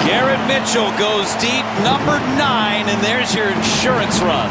Garrett Mitchell goes deep, number 9, and there's your insurance run.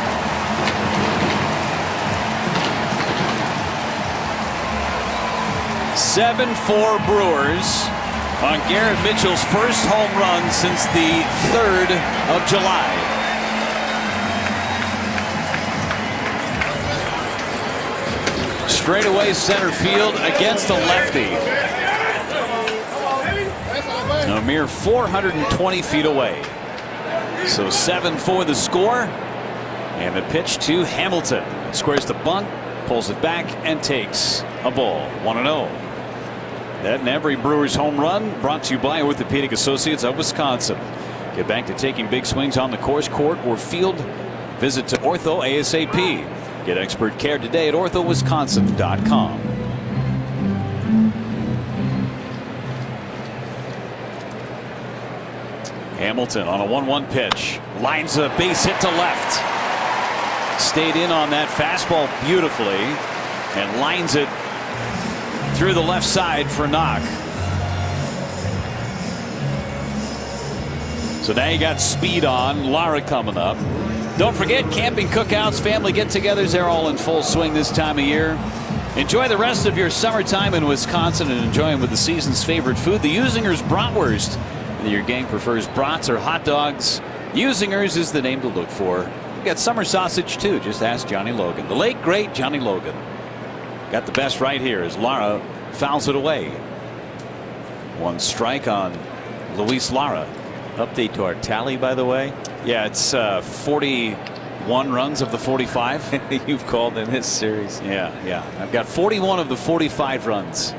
"7-4 Brewers on Garrett Mitchell's first home run since the 3rd of July. Straightaway center field against a lefty. A mere 420 feet away. So 7-4 the score. And the pitch to Hamilton. Squares the bunt, pulls it back, and takes a ball. 1-0. That and every Brewers home run brought to you by Orthopedic Associates of Wisconsin. Get back to taking big swings on the course, court, or field. Visit to Ortho ASAP. Get expert care today at orthowisconsin.com. Hamilton on a 1-1 pitch. Lines a base hit to left. Stayed in on that fastball beautifully and lines it through the left side for a knock. So now you got speed on. Lara coming up. Don't forget, camping cookouts, family get-togethers, they're all in full swing this time of year. Enjoy the rest of your summertime in Wisconsin and enjoy them with the season's favorite food, the Usinger's Bratwurst. Whether your gang prefers brats or hot dogs, Usinger's is the name to look for. We got summer sausage too. Just ask Johnny Logan. The late great Johnny Logan got the best right here as Lara fouls it away. 1 strike on Luis Lara. Update to our tally, by the way. Yeah, it's 41 runs of the 45 you've called in this series. Yeah. I've got 41 of the 45 runs.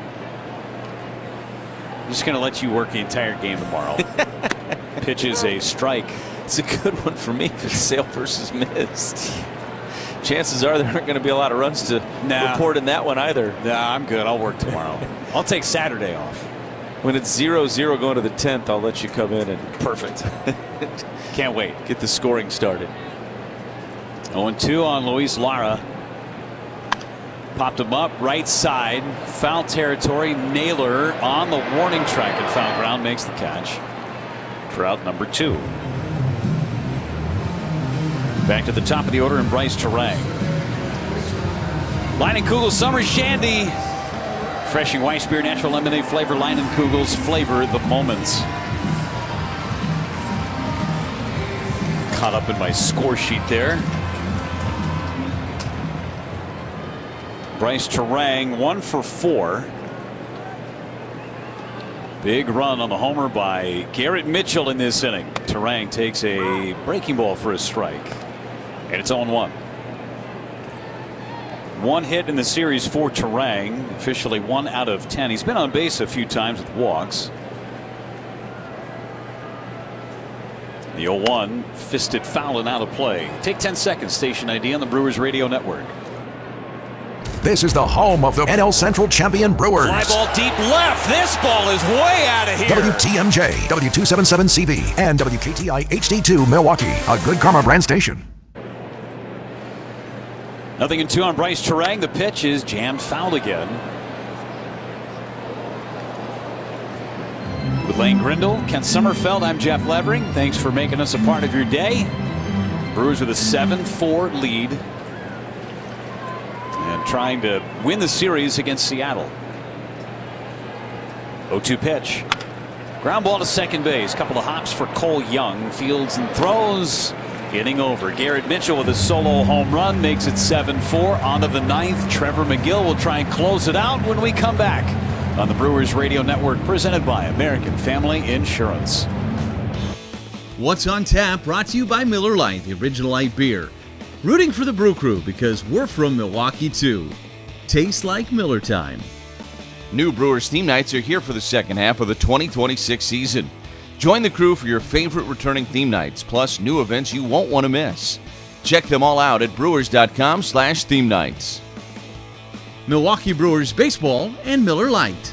I'm just going to let you work the entire game tomorrow. Pitch is a strike. It's a good one for me if it's sale versus missed. Chances are there aren't going to be a lot of runs to report in that one either. Nah, I'm good. I'll work tomorrow. I'll take Saturday off. When it's 0-0 going to the 10th, I'll let you come in and perfect. Can't wait. Get the scoring started. 0-2 on Luis Lara. Popped him up right side, foul territory. Naylor on the warning track at foul ground makes the catch for out number 2. Back to the top of the order and Bryce Terang. Leinenkugel Summer Shandy. Refreshing Weiss beer, natural lemonade flavor. Leinenkugel's flavor the moments. Caught up in my score sheet there. Bryce Terang 1 for 4. Big run on the homer by Garrett Mitchell in this inning. Terang takes a breaking ball for a strike. And it's 0-1. 1 hit in the series for Terang. Officially 1 out of 10. He's been on base a few times with walks. The 0-1 fisted foul and out of play. Take 10 seconds. Station ID on the Brewers Radio Network. This is the home of the NL Central champion Brewers. Fly ball deep left. This ball is way out of here. WTMJ, W277CV, and WKTI HD2 Milwaukee, a Good Karma brand station. 0-2 on Bryce Terang. The pitch is jammed foul again. With Lane Grindle, Kent Sommerfeld, I'm Jeff Levering. Thanks for making us a part of your day. Brewers with a 7-4 lead. And trying to win the series against Seattle. 0-2 pitch. Ground ball to second base. Couple of hops for Cole Young. Fields and throws. Inning over. Garrett Mitchell with a solo home run makes it 7-4. On to the 9th. Trevor McGill will try and close it out when we come back on the Brewers Radio Network, presented by American Family Insurance. What's on Tap brought to you by Miller Lite, the original light beer. Rooting for the Brew Crew because we're from Milwaukee too. Tastes like Miller time. New Brewers theme nights are here for the second half of the 2026 season. Join the crew for your favorite returning theme nights, plus new events you won't want to miss. Check them all out at brewers.com/theme nights. Milwaukee Brewers baseball and Miller Lite.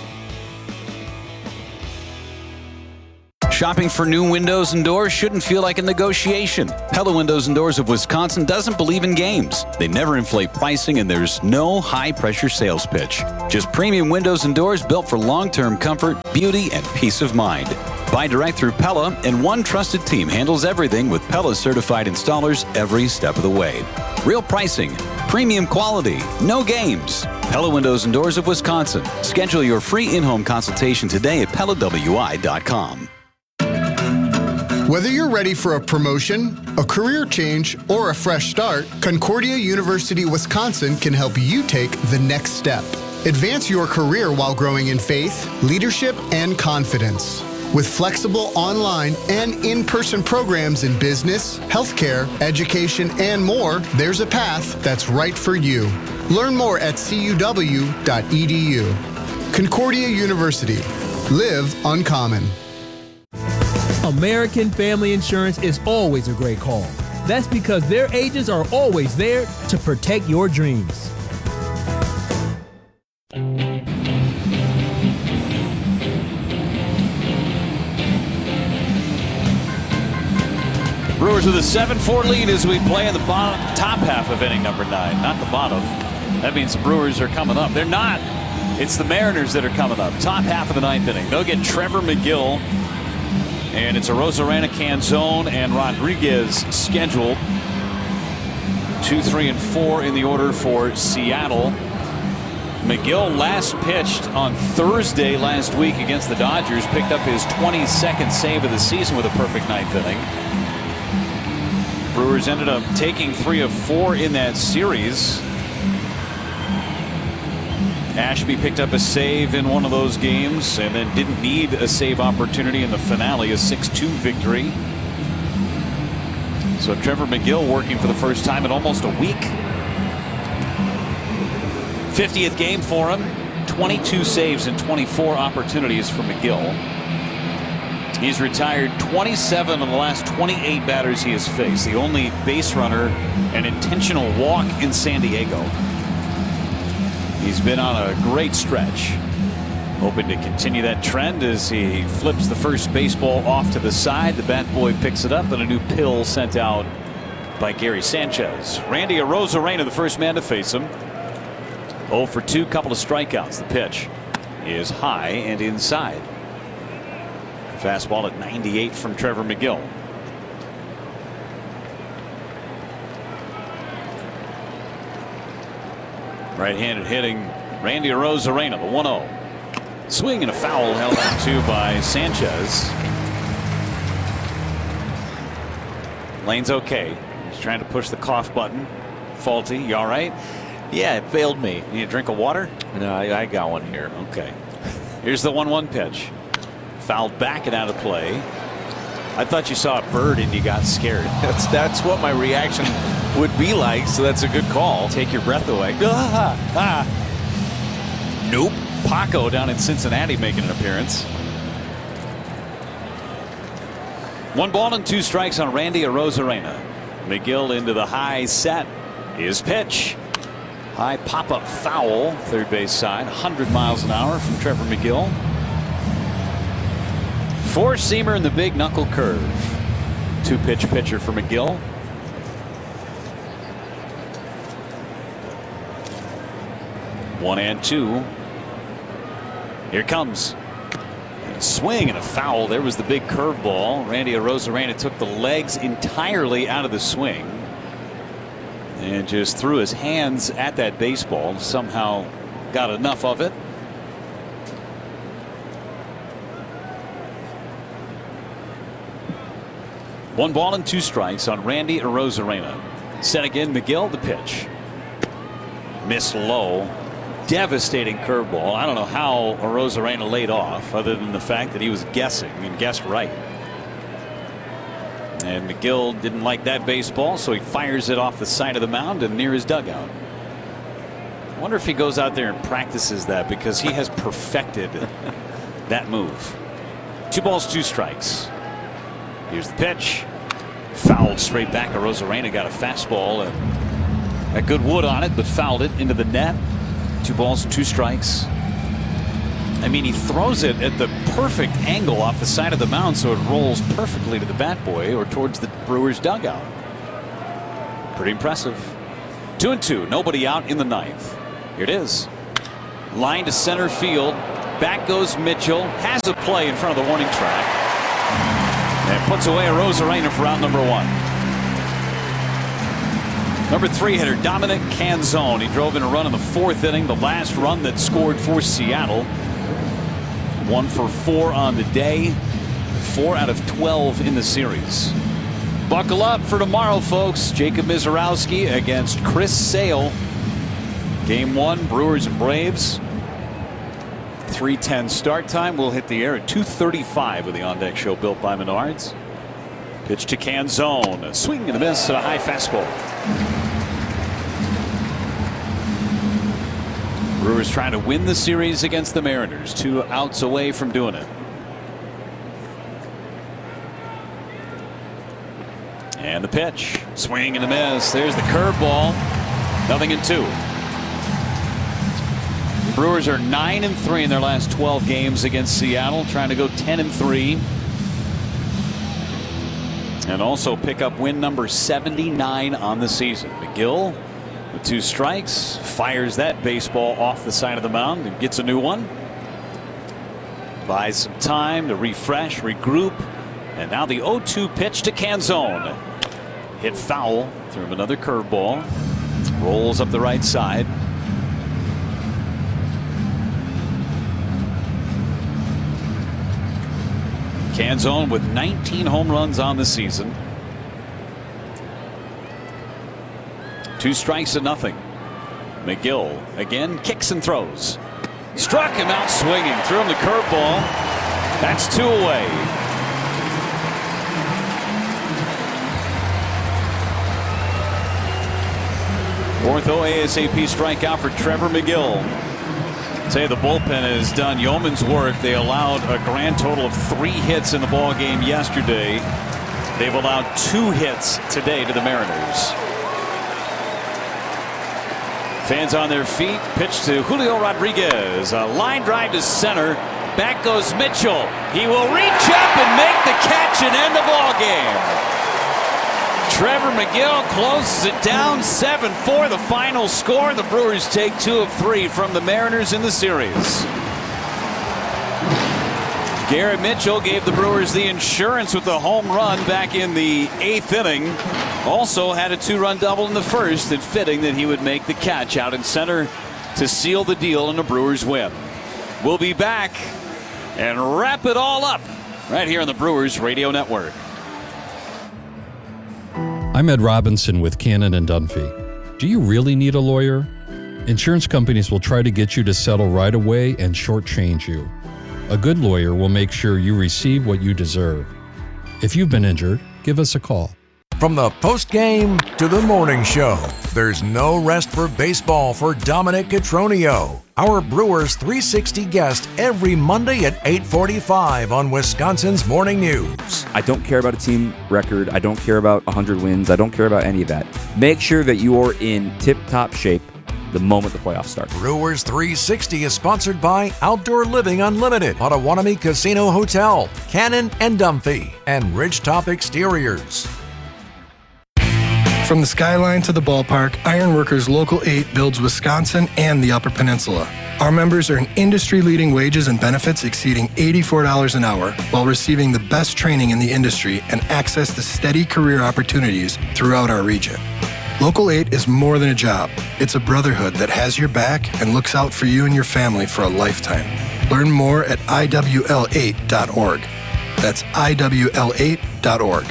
Shopping for new windows and doors shouldn't feel like a negotiation. Pella Windows and Doors of Wisconsin doesn't believe in games. They never inflate pricing, and there's no high-pressure sales pitch. Just premium windows and doors built for long-term comfort, beauty, and peace of mind. Buy direct through Pella, and one trusted team handles everything with Pella certified installers every step of the way. Real pricing, premium quality, no games. Pella Windows and Doors of Wisconsin. Schedule your free in-home consultation today at PellaWI.com. Whether you're ready for a promotion, a career change, or a fresh start, Concordia University Wisconsin can help you take the next step. Advance your career while growing in faith, leadership, and confidence. With flexible online and in-person programs in business, healthcare, education, and more, there's a path that's right for you. Learn more at cuw.edu. Concordia University. Live uncommon. American Family Insurance is always a great call. That's because their agents are always there to protect your dreams. Brewers with a 7-4 lead as we play in the top half of inning number 9, not the bottom. That means the Brewers are coming up. They're not. It's the Mariners that are coming up. Top half of the 9th inning. They'll get Trevor McGill. And it's a Rosarena, Canzone, and Rodriguez scheduled. 2, 3, and 4 in the order for Seattle. McGill last pitched on Thursday last week against the Dodgers. Picked up his 22nd save of the season with a perfect 9th inning. Brewers ended up taking 3 of 4 in that series. Ashby picked up a save in one of those games and then didn't need a save opportunity in the finale, a 6-2 victory. So Trevor McGill working for the first time in almost a week. 50th game for him, 22 saves and 24 opportunities for McGill. He's retired 27 of the last 28 batters he has faced. The only base runner and intentional walk in San Diego. He's been on a great stretch. Hoping to continue that trend as he flips the first baseball off to the side. The bat boy picks it up and a new pill sent out by Gary Sanchez. Randy Arozarena, the first man to face him. 0 for 2, couple of strikeouts. The pitch is high and inside. Fastball at 98 from Trevor McGill. Right-handed hitting Randy Arozarena, the 1-0. Swing and a foul held on to by Sanchez. Lane's okay. He's trying to push the cough button. Faulty, you all right? Yeah, it failed me. Need a drink of water? No, I got one here. Okay. Here's the 1-1 pitch. Fouled back and out of play. I thought you saw a bird and you got scared. That's what my reaction would be like, so that's a good call. Take your breath away. Nope. Paco down in Cincinnati making an appearance. 1 ball and 2 strikes on Randy Arozarena. McGill into the high set. His pitch. High pop-up foul, third base side. 100 miles an hour from Trevor McGill. 4-seamer and the big knuckle curve. 2-pitch pitcher for McGill. One and 2. Here comes. A swing and a foul. There was the big curveball. Randy Arozarena took the legs entirely out of the swing and just threw his hands at that baseball. Somehow got enough of it. One ball and 2 strikes on Randy Arozarena. Set again, McGill, the pitch. Miss low. Devastating curveball. I don't know how Arozarena laid off other than the fact that he was guessing and guessed right. And McGill didn't like that baseball, so he fires it off the side of the mound and near his dugout. I wonder if he goes out there and practices that, because he has perfected that move. 2 balls, 2 strikes. Here's the pitch. Fouled straight back. Arozarena got a fastball and a good wood on it, but fouled it into the net. 2 balls, 2 strikes. I mean, he throws it at the perfect angle off the side of the mound, so it rolls perfectly to the bat boy or towards the Brewers dugout. Pretty impressive. 2-2. Nobody out in the 9th. Here it is. Line to center field. Back goes Mitchell. Has a play in front of the warning track. And puts away a Rosarena for out number 1. Number 3 hitter Dominic Canzone. He drove in a run in the 4th inning, the last run that scored for Seattle. 1 for 4 on the day, 4 out of 12 in the series. Buckle up for tomorrow, folks. Jacob Mizorowski against Chris Sale. Game 1, Brewers and Braves. 3:10 start time. We'll hit the air at 2:35 with the On Deck Show built by Menards. Pitch to Canzone. A swing and a miss at a high fastball. Brewers trying to win the series against the Mariners. 2 outs away from doing it. And the pitch. Swing and a miss. There's the curveball. 0-2. Brewers are 9-3 in their last 12 games against Seattle, trying to go 10-3. And also pick up win number 79 on the season. McGill with 2 strikes, fires that baseball off the side of the mound and gets a new one. Buys some time to refresh, regroup. And now the 0-2 pitch to Canzone. Hit foul. Threw him another curveball. Rolls up the right side. Canzone with 19 home runs on the season. 2 strikes to nothing. McGill again kicks and throws. Struck him out swinging. Threw him the curveball. That's 2 away. Fourth ASAP strikeout for Trevor McGill. Say the bullpen has done yeoman's work. They allowed a grand total of 3 hits in the ball game yesterday. They've allowed 2 hits today to the Mariners. Fans on their feet. Pitch to Julio Rodriguez. A line drive to center. Back goes Mitchell. He will reach up and make the catch and end the ball game. Trevor McGill closes it down. 7-4 the final score. The Brewers take 2 of 3 from the Mariners in the series. Garrett Mitchell gave the Brewers the insurance with the home run back in the 8th inning. Also had a 2-run double in the first, and fitting that he would make the catch out in center to seal the deal and the Brewers win. We'll be back and wrap it all up right here on the Brewers Radio Network. I'm Ed Robinson with Cannon & Dunphy. Do you really need a lawyer? Insurance companies will try to get you to settle right away and shortchange you. A good lawyer will make sure you receive what you deserve. If you've been injured, give us a call. From the post-game to the morning show, there's no rest for baseball for Dominic Cotroneo, our Brewers 360 guest every Monday at 8:45 on Wisconsin's Morning News. I don't care about a team record. I don't care about 100 wins. I don't care about any of that. Make sure that you are in tip-top shape the moment the playoffs start. Brewers 360 is sponsored by Outdoor Living Unlimited, Potawatomi Casino Hotel, Cannon & Dunphy, and Ridgetop Exteriors. From the skyline to the ballpark, Ironworkers Local 8 builds Wisconsin and the Upper Peninsula. Our members earn industry-leading wages and benefits exceeding $84 an hour while receiving the best training in the industry and access to steady career opportunities throughout our region. Local 8 is more than a job. It's a brotherhood that has your back and looks out for you and your family for a lifetime. Learn more at IWL8.org. That's IWL8.org.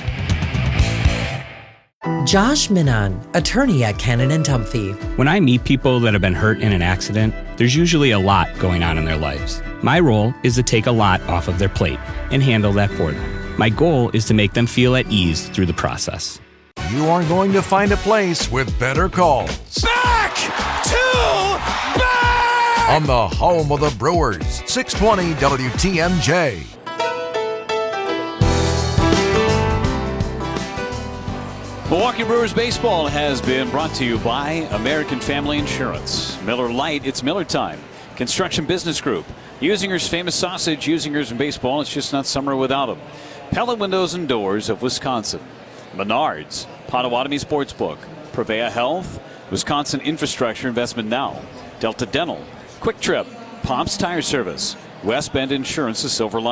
Josh Minan, attorney at Cannon & Dunphy. When I meet people that have been hurt in an accident, there's usually a lot going on in their lives. My role is to take a lot off of their plate and handle that for them. My goal is to make them feel at ease through the process. You are going to find a place with better calls. Back to back! On the home of the Brewers, 620 WTMJ. Milwaukee Brewers baseball has been brought to you by American Family Insurance. Miller Lite, it's Miller time. Construction Business Group. Usinger's famous sausage, Usinger's in baseball. It's just not summer without them. Pellet Windows and Doors of Wisconsin. Menards, Potawatomi Sportsbook. Prevea Health, Wisconsin Infrastructure Investment Now. Delta Dental, Quick Trip, Pomp's Tire Service, West Bend Insurance, the Silver Line.